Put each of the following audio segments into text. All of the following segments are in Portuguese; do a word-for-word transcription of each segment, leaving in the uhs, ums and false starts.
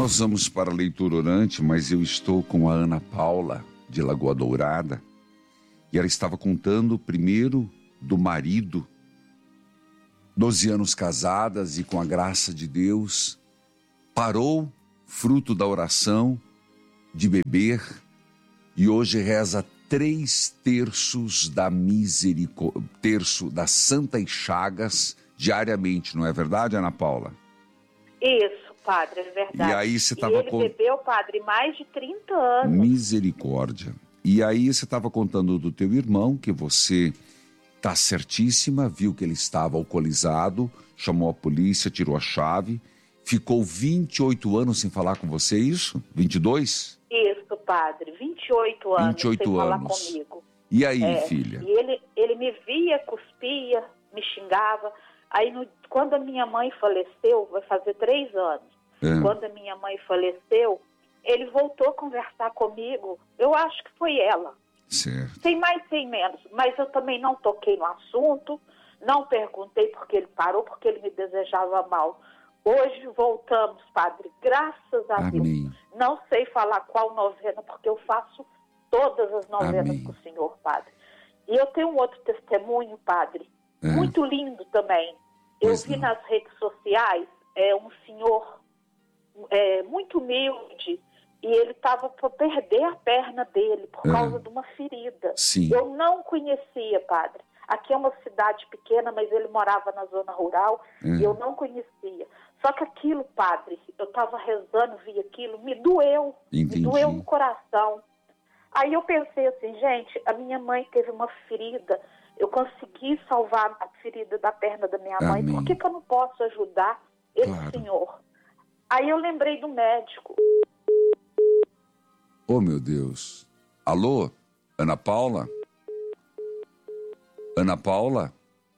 Nós vamos para a leitura orante, mas eu estou com a Ana Paula, de Lagoa Dourada, e ela estava contando primeiro do marido, doze anos casadas e com a graça de Deus, parou, fruto da oração, de beber, e hoje reza três terços da misericórdia, terço das Santas Chagas diariamente, não é verdade, Ana Paula? Isso, padre, é verdade. E aí você E estava ele com... bebeu, padre, mais de trinta anos. Misericórdia. E aí você estava contando do teu irmão, que você tá certíssima, viu que ele estava alcoolizado, chamou a polícia, tirou a chave, ficou vinte e oito anos sem falar com você, é isso? vinte e dois? Isso, padre, vinte e oito anos vinte e oito sem falar anos. comigo. E aí, É, filha? E ele, ele me via, cuspia, me xingava. Aí, no, quando a minha mãe faleceu, vai fazer três anos, É. quando a minha mãe faleceu, ele voltou a conversar comigo. Eu acho que foi ela. Certo. Sem mais, sem menos. Mas eu também não toquei no assunto, não perguntei porque ele parou, porque ele me desejava mal. Hoje voltamos, padre, graças a Amém. Deus. Não sei falar qual novena, porque eu faço todas as novenas Amém. com o senhor, padre. E eu tenho um outro testemunho, padre, É. muito lindo também. Pois eu vi não. nas redes sociais é, um senhor é, muito humilde, e ele estava para perder a perna dele por É. causa de uma ferida. Sim. Eu não conhecia, padre. Aqui é uma cidade pequena, mas ele morava na zona rural, É. e eu não conhecia. Só que aquilo, padre, eu estava rezando, vi aquilo, me doeu. Entendi. Me doeu no coração. Aí eu pensei assim, gente, a minha mãe teve uma ferida, eu consegui salvar a ferida da perna da minha mãe, Amém. por que, que eu não posso ajudar esse Claro. senhor? Aí eu lembrei do médico. Oh, meu Deus. Alô? Ana Paula? Ana Paula?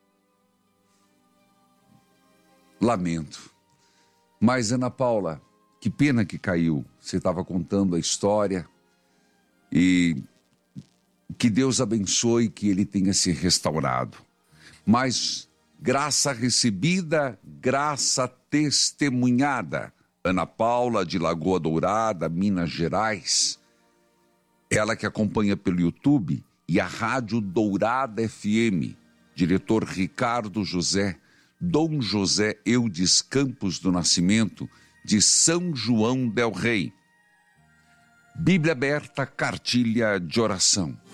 Lamento. Mas, Ana Paula, que pena que caiu. Você estava contando a história e que Deus abençoe que ele tenha se restaurado. Mas graça recebida, graça testemunhada. Ana Paula, de Lagoa Dourada, Minas Gerais, ela que acompanha pelo YouTube e a Rádio Dourada F M, diretor Ricardo José, Dom José Eudes Campos do Nascimento, de São João del Rei. Bíblia aberta, cartilha de oração.